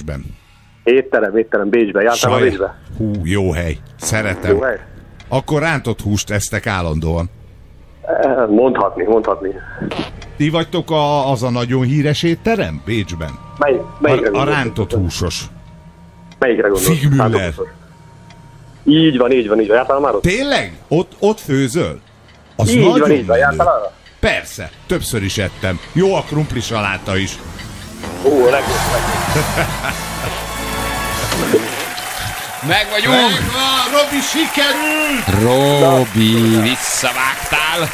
Bécsben? Étterem Bécsben. Jártál a Bécsbe? Hú, jó hely. Szeretem. Jó hely? Akkor rántott húst esztek állandóan. Mondhatni. Ti vagytok az a nagyon híres étterem Bécsben? Melyikre a rántott húsos. Melyikre gondolsz? Figmüller. Így van. Jártál már ott? Tényleg? Ott főzöl? Az így nagyon van. Jártál arra? Persze, többször is ettem. Jó a krumpli saláta is. Legjobb. Meg vagyunk! Megvan, Robi, sikerült! Robi, visszavágtál!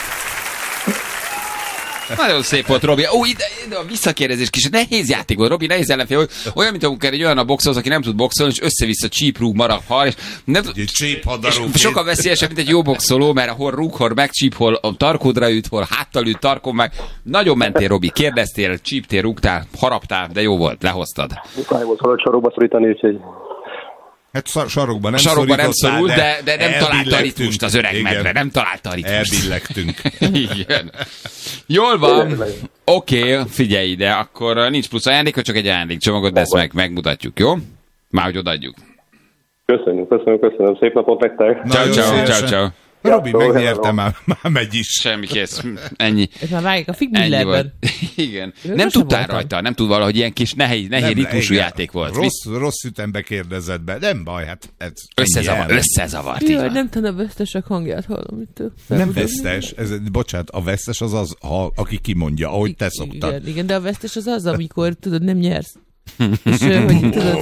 Nagyon szép volt, Robi. Ide a visszakérdezés kis. Nehéz játék volt, Robi, nehéz ellenfél. Olyan, mint amikor egy olyan a boxolsz, aki nem tud boxolni, és össze-vissza csíprúg, marad, hal, és nem tud... És sokkal veszélyesebb, mint egy jó boxoló, mert hol rúg, hol megcsíp, hol a tarkódra üt, hol háttal üt, tarkon meg. Nagyon mentél, Robi. Kérdeztél, csíptél, rúgtál, haraptál, de jó volt, lehoztad. Muszáj volt valahogy sorokba szorítani, úgyhogy... Hát sarokban nem szorult, de nem találta a ritmust az öreg medve. Nem találta a ritmust. Elbillegtünk. Igen. Jól van. Oké, figyelj ide, akkor nincs plusz ajándék, csak egy ajándékcsomagot, de ezt megmutatjuk, jó? Már hogy odaadjuk. Köszönöm. Szép napot nektek. Ciao. Robi, megnyerte, már megy is. Semmi kész. Ennyi. Ez már vágják a Figmüllerben. Igen. Nem tudtál rajta, nem tud valahogy ilyen kis nehéz ritmusú játék volt. Rossz ütembe kérdezett be. Nem baj, hát ez összezavart. Jaj, nem tudom, a vesztesek hangját hallom itt. Nem vesztes, bocsánat, a vesztes az, aki kimondja, ahogy te szoktad. Igen, de a vesztes az, amikor tudod, nem nyersz. És hogy tudod,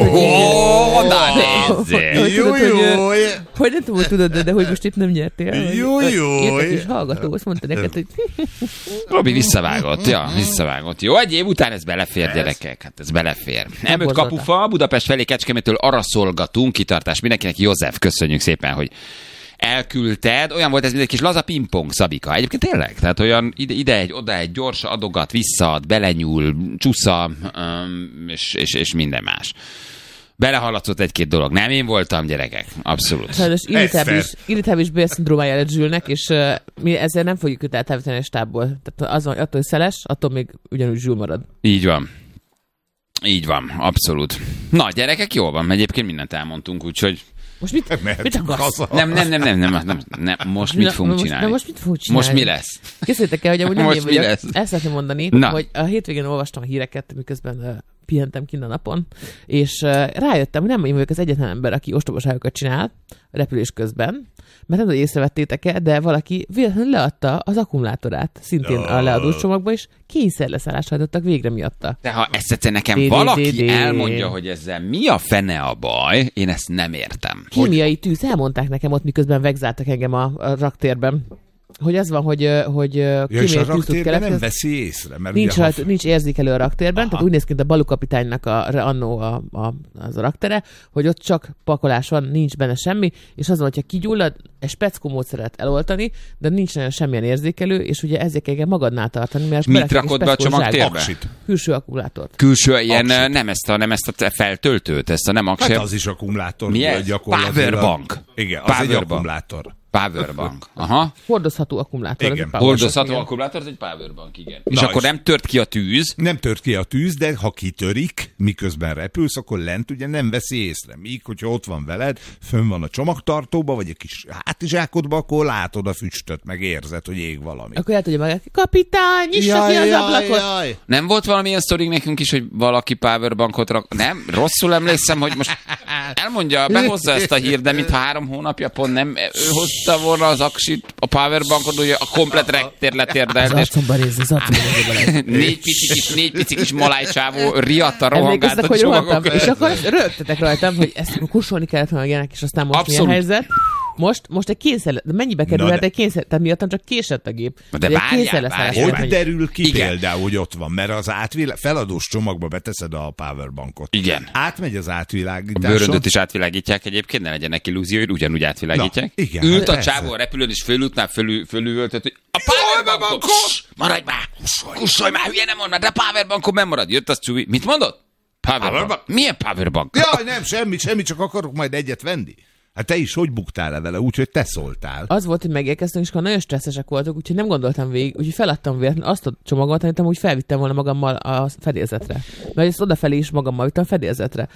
hogy nem tudom, tudod, de hogy most itt nem nyertél. Jó. Értek is hallgató, azt mondta neked, hogy... Robi visszavágott. Jó, egy év után ez belefér, gyerekek. Hát ez belefér. M5 kapufa, Budapest felé Kecskemétől arra szolgatunk. Kitartás mindenkinek. József, köszönjük szépen, hogy elküldted. Olyan volt ez, mint egy kis laza pingpong, Szabika. Egyébként tényleg? Tehát olyan ide oda egy gyors adogat, visszaad, belenyúl, csúsza, és minden más. Belehallatszott egy-két dolog. Nem én voltam, gyerekek. Abszolút. Sajnos irritábilis bélszindrómája lett Zsülnek, és mi ezzel nem fogjuk őt eltávolítani a stábból. Tehát az van, attól, hogy szeles, attól még ugyanúgy Zsül marad. Így van, abszolút. Na, gyerekek, jól van. Egyébként mindent elmondtunk, úgyhogy most mit akarsz? Nem, most mit fogunk csinálni? Most mit fogunk csinálni? Most mi lesz? Készültek el, hogy amúgy nem én vagyok. Ezt szeretném mondani, hogy a hétvégén olvastam a híreket, miközben pihentem kint a napon, és rájöttem, hogy nem én vagyok az egyetlen ember, aki ostobaságokat csinál a repülés közben, mert nem tudom, hogy észrevettétek-e, de valaki véletlenül leadta az akkumulátorát, szintén a leadós csomagba, és kényszerleszállásra hajtottak végre miatta. De ha ezt egyszer nekem valaki elmondja, hogy ezzel mi a fene a baj, én ezt nem értem. Kémiai tűz, elmondták nekem ott, miközben vegzáltak engem a raktérben. Hogy az van, hogy kémiai tűz tud keletkezni. Nem veszi észre, mert nincs érzékelő a raktérben, tehát úgy néz ki, mint a balukapitánynak annó az a raktere, hogy ott csak pakolás van, nincs benne semmi, és az van, hogyha kigyullad, egy speckó módszeret eloltani, de nincs nagyon semmilyen érzékelő, és ugye ezért kell magadnál tartani, mert mit rakod be a csomagtérbe? Külső akkumulátort. Külső, ilyen nem ezt a feltöltőt, ezt a nem aksit. Hát az is akkumulátor. Mi ez? Powerbank. Igen, az egy akkumulátor. Powerbank. Aha. Hordozható akkumulátor. Igen. Hordozható akkumulátor, ez egy powerbank, igen. És akkor nem tört ki a tűz? Nem tört ki a tűz, de ha kitörik, miközben repülsz, akkor lent ugye nem veszi észre. Míg, hogyha ott van veled, fönn van a csomagtartóba, vagy egy kis hátizsákodba, akkor látod a füstöt, meg érzed, hogy ég valami. Akkor el tudja meg, kapitány, nyissa ki az ablakot. Nem volt valamilyen sztorig nekünk is, hogy valaki powerbankot rak... Nem? Rosszul emlékszem, hogy most elmondja, behozza ezt a hírt, de mintha 3 hónapja pont nem ő hozta volna az aksit, a powerbankot, ugye a komplet rektér letérdelt. Az arcomba rész. Négy pici kis malájcsávó riadta, rohangált a csomagok. És akkor rögtetek rajtam, hogy ezt kusolni kellett volna ilyenek, és aztán most milyen helyzet. Most egy kényszer, de mennyibe kerülhet egy kényszer, tehát miattam csak késett a gép. De várjál. Hogy derül ki például, hogy ott van, mert az feladós csomagba beteszed a powerbankot. Igen. Átmegy az átvilágításon. A bőröndöt is átvilágítják egyébként, ne legyenek illúzióid, ugyanúgy átvilágítják. Igen, ült a csávó a repülőn, és fölültnál fölülöltött, hogy a powerbankot, maradj már, kussolj már, hülye nem mond már, de a powerbankon nem marad. Jött az Csubi. Mit mondott? Powerbank. Milyen powerbank? Jaj, nem, semmi, csak akarok majd egyet venni. Hát te is hogy buktál le vele, úgyhogy te szóltál. Az volt, hogy megérkeztünk, és akkor nagyon stresszesek voltak, úgyhogy nem gondoltam végig, úgyhogy feladtam véletlenül azt a csomagot, amit úgy felvittem volna magammal a fedélzetre. Mert ezt odafelé is magammal vittem a fedélzetre.